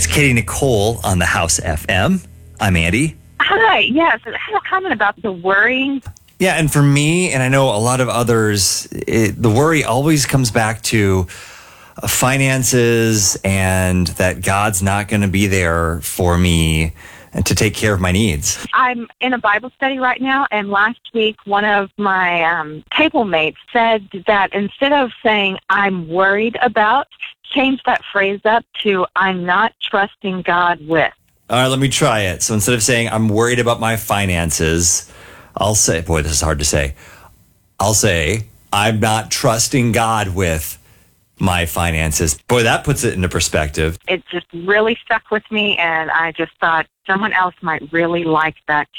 It's Katie Nicole on the House FM. I'm Andy. Hi, yes. I had a comment about the worrying. Yeah, and for me, and I know a lot of others, the worry always comes back to finances and that God's not going to be there for me and to take care of my needs. I'm in a Bible study right now, and last week one of my table mates said that instead of saying, I'm worried about, change that phrase up to, I'm not trusting God with. All right, let me try it. So instead of saying, I'm worried about my finances, I'll say, boy, this is hard to say. I'll say, I'm not trusting God with my finances. Boy, that puts it into perspective. It just really stuck with me, and I just thought someone else might really like that